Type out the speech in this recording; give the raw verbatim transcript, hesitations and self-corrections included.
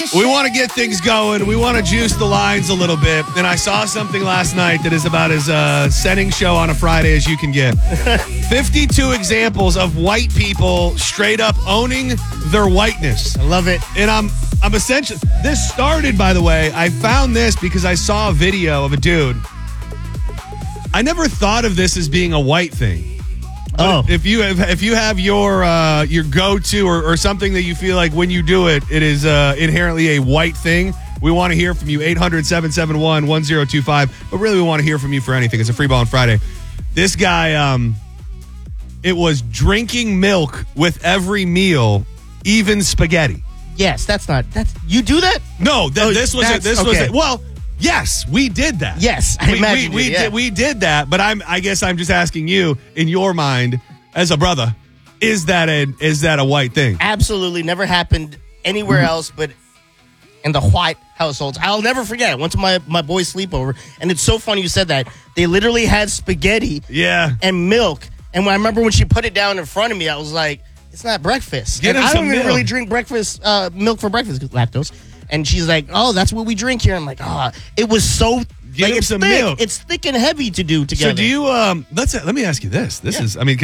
We want to get things going. We want to juice the lines a little bit. And I saw something last night that is about as uh, setting show on a Friday as you can get. fifty-two examples of white people straight up owning their whiteness. I love it. And I'm I'm essentially, this started, by the way, I found this because I saw a video of a dude. I never thought of this as being a white thing. Oh, If you have, if you have your uh, your go-to or, or something that you feel like when you do it, it is uh, inherently a white thing, we want to hear from you. eight hundred, seven seven one, one zero two five. But really, we want to hear from you for anything. It's a Free Ball on Friday. This guy, um, it was drinking milk with every meal, even spaghetti. yes, that's not, that's, you do that? No, th- Oh, this was a, that's- this was okay. a, well. Yes, we did that. Yes, I we, imagine we, we you, yeah. did. We did that, but I'm. I guess I'm just asking you, in your mind, as a brother, is that a is that a white thing? Absolutely never happened anywhere else but in the white households. I'll never forget. I went to my, my boy's sleepover, and it's so funny you said that. They literally had spaghetti Yeah. and milk. And when I remember when she put it down in front of me, I was like, it's not breakfast. Get And him I some don't even milk. really drink breakfast uh, milk for breakfast because lactose. And she's like, oh, that's what we drink here. I'm like, oh, it was so Get like, him it's some thick. milk. It's thick and heavy to do together. So do you? Um, let's let me ask you this. This Yeah. is. I mean.